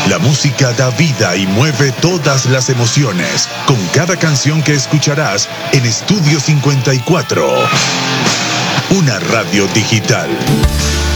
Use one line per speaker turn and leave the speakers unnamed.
La música da vida y mueve todas las emociones, con cada canción que escucharás en Estudio 54. Una radio digital.